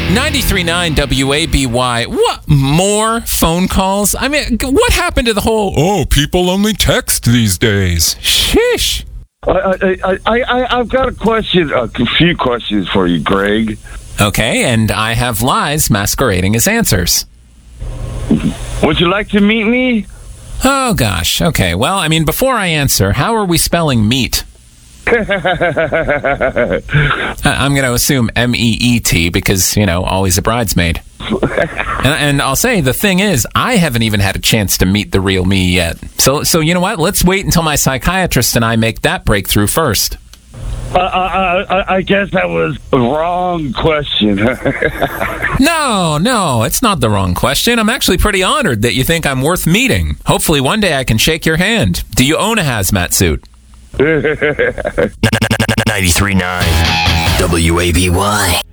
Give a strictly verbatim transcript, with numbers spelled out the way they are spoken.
ninety-three point nine W A B Y. What more phone calls? I mean, what happened to the whole, oh, people only text these days? Sheesh. I, I, I, I, I've got a question, a few questions for you, Greg. Okay, and I have lies masquerading as answers. Would you like to meet me? Oh, gosh. Okay, well, I mean, before I answer, how are we spelling meat? I'm going to assume M E E T because, you know, always a bridesmaid. and, and I'll say, the thing is, I haven't even had a chance to meet the real me yet. So, so you know what? Let's wait until my psychiatrist and I make that breakthrough first. Uh, I, I, I guess that was the wrong question. No, no, it's not the wrong question. I'm actually pretty honored that you think I'm worth meeting. Hopefully one day I can shake your hand. Do you own a hazmat suit? ninety-three point nine W A B Y.